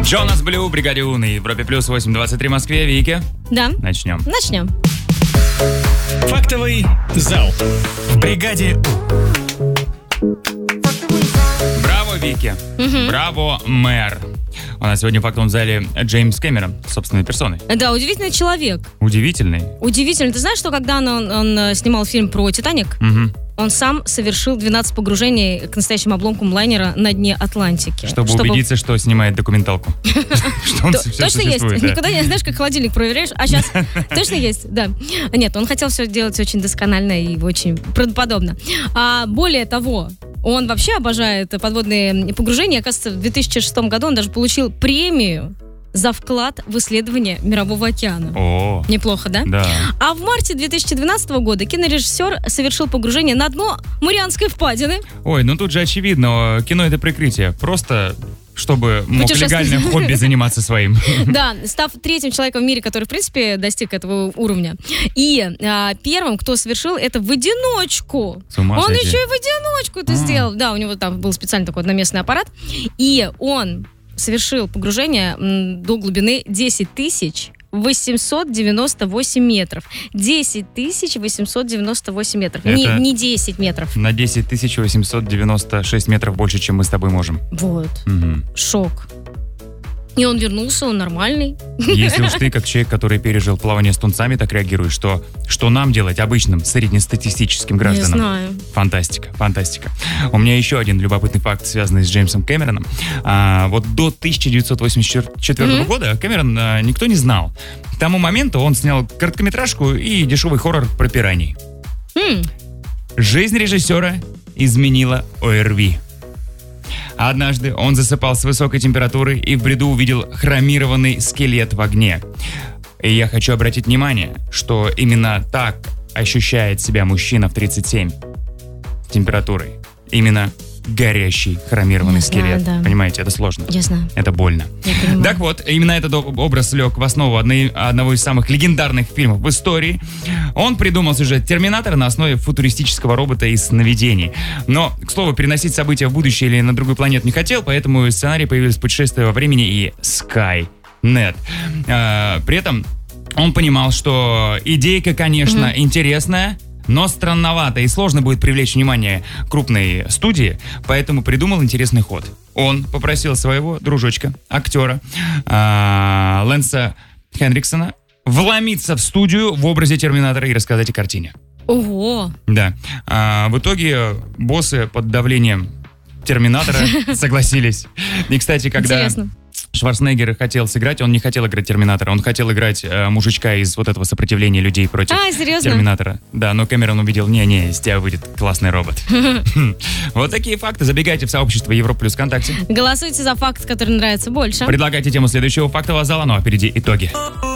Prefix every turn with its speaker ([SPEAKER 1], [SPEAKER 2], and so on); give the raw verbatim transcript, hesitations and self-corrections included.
[SPEAKER 1] Джонас Блю, Бригаде У на Европе Плюс, восемь двадцать три в Москве. Вики?
[SPEAKER 2] Да.
[SPEAKER 1] Начнем.
[SPEAKER 2] Начнем.
[SPEAKER 3] Фактовый зал. В Бригаде У.
[SPEAKER 1] Браво, Вики.
[SPEAKER 2] Угу.
[SPEAKER 1] Браво, мэр. У нас сегодня в фактовом зале Джеймс Кэмерон, собственной персоной.
[SPEAKER 2] Да, удивительный человек.
[SPEAKER 1] Удивительный.
[SPEAKER 2] Удивительный. Ты знаешь, что когда он, он снимал фильм про «Титаник»,
[SPEAKER 1] Угу.
[SPEAKER 2] он сам совершил двенадцать погружений к настоящим обломкам лайнера на дне Атлантики.
[SPEAKER 1] Чтобы, убедиться, что снимает документалку. Что он все
[SPEAKER 2] Точно есть.
[SPEAKER 1] существует.
[SPEAKER 2] Никуда не знаешь, как холодильник проверяешь, а сейчас точно есть, да. Нет, он хотел все делать очень досконально и очень правдоподобно. А более того, он вообще обожает подводные погружения. Оказывается, в две тысячи шестом году он даже получил премию за вклад в исследование Мирового океана.
[SPEAKER 1] О,
[SPEAKER 2] Неплохо, да?
[SPEAKER 1] да.
[SPEAKER 2] А в марте две тысячи двенадцатого года кинорежиссер совершил погружение на дно Марианской впадины.
[SPEAKER 1] Ой, ну тут же очевидно, кино это прикрытие. Просто чтобы мог
[SPEAKER 2] Путешествовать.
[SPEAKER 1] легальным хобби заниматься своим.
[SPEAKER 2] Да, став третьим человеком в мире, который, в принципе, достиг этого уровня. И а, первым, кто совершил это в одиночку.
[SPEAKER 1] С ума
[SPEAKER 2] Он
[SPEAKER 1] сойти.
[SPEAKER 2] еще и в одиночку это
[SPEAKER 1] А.
[SPEAKER 2] сделал. Да, у него там был специальный такой одноместный аппарат. И он совершил погружение м, до глубины десять тысяч восемьсот девяносто восемь метров. десять тысяч восемьсот девяносто восемь метров. Не,
[SPEAKER 1] Это-
[SPEAKER 2] не десять метров.
[SPEAKER 1] На десять тысяч восемьсот девяносто шесть метров больше, чем мы с тобой можем.
[SPEAKER 2] Вот.
[SPEAKER 1] Мгм.
[SPEAKER 2] Шок. И он вернулся, он нормальный.
[SPEAKER 1] Если уж ты, как человек, который пережил плавание с тунцами, так реагируешь, что что нам делать обычным среднестатистическим
[SPEAKER 2] Не
[SPEAKER 1] гражданам?
[SPEAKER 2] знаю.
[SPEAKER 1] Фантастика, фантастика. У меня еще один любопытный факт, связанный с Джеймсом Кэмероном. А, вот до тысяча девятьсот восемьдесят четвёртого
[SPEAKER 2] Мгм.
[SPEAKER 1] года Кэмерон а, никто не знал. К тому моменту он снял короткометражку и дешевый хоррор про пираний.
[SPEAKER 2] М,
[SPEAKER 1] Жизнь режиссера изменила ОРВИ. Однажды он засыпал с высокой температурой и в бреду увидел хромированный скелет в огне. И я хочу обратить внимание, что именно так ощущает себя мужчина в тридцать семь с температурой. Именно горящий хромированный
[SPEAKER 2] Я знаю,
[SPEAKER 1] скелет.
[SPEAKER 2] да.
[SPEAKER 1] Понимаете, это сложно.
[SPEAKER 2] я знаю.
[SPEAKER 1] Это больно.
[SPEAKER 2] Я понимаю.
[SPEAKER 1] Так вот, именно этот об- образ лег в основу одной- одного из самых легендарных фильмов в истории. Он придумал сюжет «Терминатора» на основе футуристического робота из сновидений. Но, к слову, переносить события в будущее или на другую планету не хотел, поэтому из сценария появились «Путешествие во времени» и «Скайнет». А, при этом он понимал, что идейка, конечно, интересная, но странновато и сложно будет привлечь внимание крупной студии, поэтому придумал интересный ход. Он попросил своего дружочка, актера а, Лэнса Хенриксона вломиться в студию в образе Терминатора и рассказать о картине.
[SPEAKER 2] Ого.
[SPEAKER 1] Да. А, в итоге боссы под давлением Терминатора согласились. И, кстати, когда
[SPEAKER 2] Интересно.
[SPEAKER 1] Шварценеггер хотел сыграть, он не хотел играть Терминатора, он хотел играть э, мужичка из вот этого сопротивления людей против
[SPEAKER 2] А, серьезно?
[SPEAKER 1] Терминатора. Да, но Кэмерон увидел, не-не, из тебя выйдет классный робот. Вот такие факты. Забегайте в сообщество Европа плюс ВКонтакте.
[SPEAKER 2] Голосуйте за факт, который нравится больше.
[SPEAKER 1] Предлагайте тему следующего фактового зала, ну а впереди итоги.